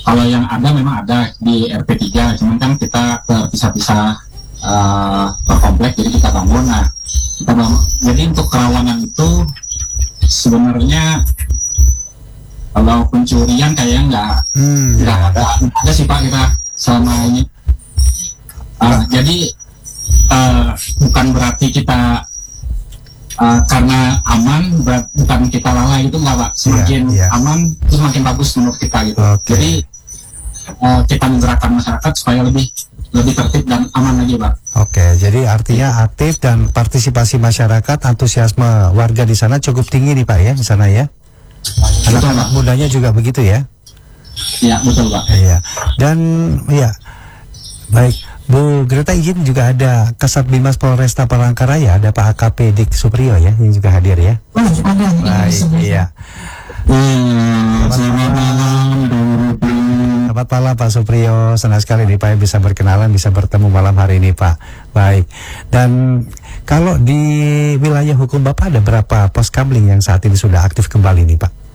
Kalau yang ada memang ada di RP3, cuman kan kita terpisah-pisah per komplek, jadi kita bangun. Nah, jadi untuk kerawanan itu sebenarnya kalau pencurian kayaknya nggak ada sih Pak kita selama ini. Jadi bukan berarti kita karena aman, bukan kita lalai itu nggak Pak. Semakin aman itu semakin bagus menurut kita gitu. Jadi kita menggerakkan masyarakat supaya lebih tertib dan aman lagi Pak. Jadi artinya aktif dan partisipasi masyarakat, antusiasme warga di sana cukup tinggi nih Pak ya di sana ya. Anak-anak mudanya juga begitu ya? Iya betul Pak. Iya. Dan ya baik Bu Greta, izin juga ada Kasat Bimas Polresta Palangkaraya, ada Pak AKP Dik Supriyo ya yang juga hadir ya. Baik, iya. Selamat malam Pak Supriyo, senang sekali nih Pak bisa berkenalan, bisa bertemu malam hari ini Pak. Baik. Dan kalau di wilayah hukum Bapak ada berapa pos kabling yang saat ini sudah aktif kembali nih Pak?